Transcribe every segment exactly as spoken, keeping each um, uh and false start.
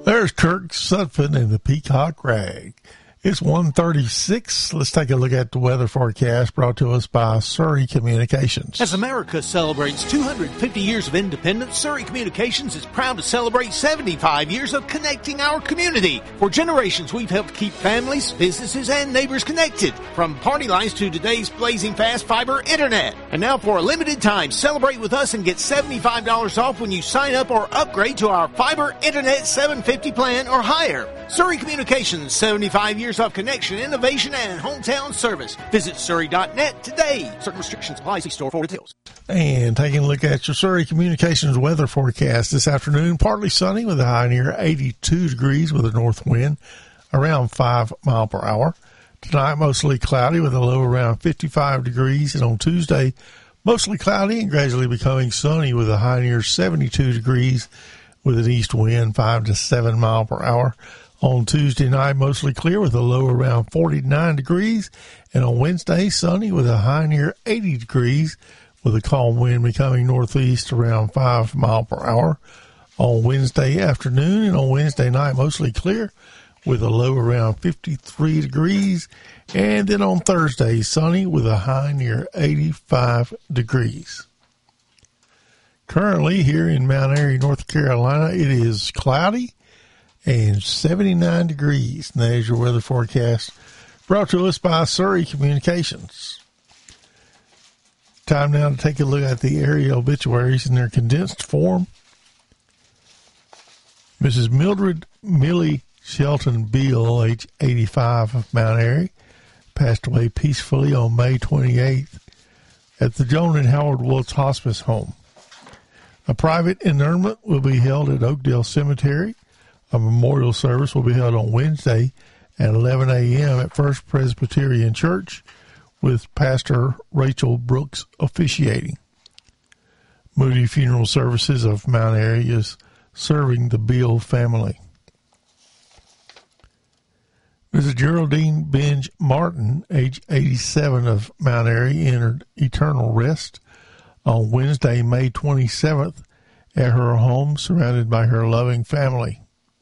There's Kirk Sutphin in the Peacock Rag. It's one thirty-six. Let's take a look at the weather forecast brought to us by Surrey Communications. As America celebrates two hundred fifty years of independence, Surrey Communications is proud to celebrate seventy-five years of connecting our community. For generations, we've helped keep families, businesses, and neighbors connected. From party lines to today's blazing fast fiber internet. And now for a limited time, celebrate with us and get seventy-five dollars off when you sign up or upgrade to our fiber internet seven fifty plan or higher. Surrey Communications, seventy-five years of connection, innovation, and hometown service. Visit surrey dot net today. Certain restrictions apply. See store for details. And taking a look at your Surrey Communications weather forecast this afternoon, partly sunny with a high near eighty-two degrees with a north wind around five miles per hour. Tonight, mostly cloudy with a low around fifty-five degrees. And on Tuesday, mostly cloudy and gradually becoming sunny with a high near seventy-two degrees with an east wind five to seven miles per hour. On Tuesday night, mostly clear with a low around forty-nine degrees. And on Wednesday, sunny with a high near eighty degrees with a calm wind becoming northeast around five miles per hour. On Wednesday afternoon and on Wednesday night, mostly clear with a low around fifty-three degrees. And then on Thursday, sunny with a high near eighty-five degrees. Currently here in Mount Airy, North Carolina, it is cloudy and seventy-nine degrees. And there's your weather forecast brought to us by Surrey Communications. Time now to take a look at the area obituaries in their condensed form. Missus Mildred Millie Shelton Beal, age eighty-five, of Mount Airy, passed away peacefully on May twenty-eighth at the Joan and Howard Woods Hospice Home. A private interment will be held at Oakdale Cemetery. A memorial service will be held on Wednesday at eleven a.m. at First Presbyterian Church with Pastor Rachel Brooks officiating. Moody Funeral Services of Mount Airy is serving the Beal family. Missus Geraldine Benj Martin, age eighty-seven, of Mount Airy, entered eternal rest on Wednesday, May twenty-seventh, at her home, surrounded by her loving family.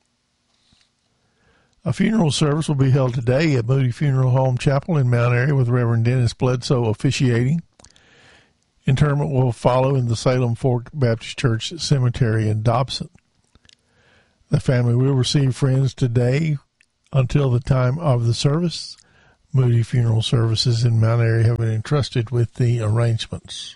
A funeral service will be held today at Moody Funeral Home Chapel in Mount Airy with Reverend Dennis Bledsoe officiating. Interment will follow in the Salem Fork Baptist Church Cemetery in Dobson. The family will receive friends today until the time of the service. Moody Funeral Services in Mount Airy have been entrusted with the arrangements.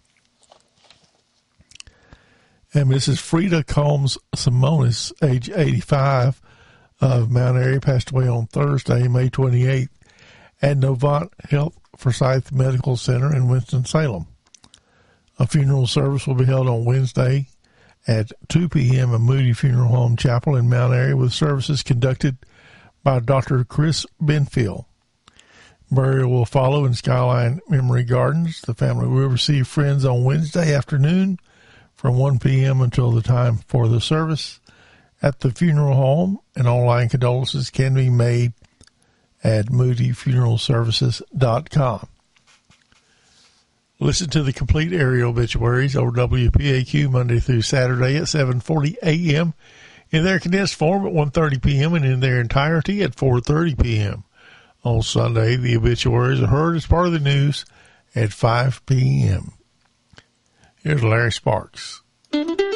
And Missus Frida Combs Simonis, age eighty-five, of Mount Airy, passed away on Thursday, May twenty-eighth, at Novant Health Forsyth Medical Center in Winston-Salem. A funeral service will be held on Wednesday at two p.m. at Moody Funeral Home Chapel in Mount Airy, with services conducted by Doctor Chris Benfield. Burial will follow in Skyline Memory Gardens. The family will receive friends on Wednesday afternoon from one p.m. until the time for the service at the funeral home, and online condolences can be made at moody funeral services dot com. Listen to the complete area obituaries over W P A Q Monday through Saturday at seven forty a.m., in their condensed form at one thirty p.m., and in their entirety at four thirty p.m. On Sunday, the obituaries are heard as part of the news at five p.m. Here's Larry Sparks.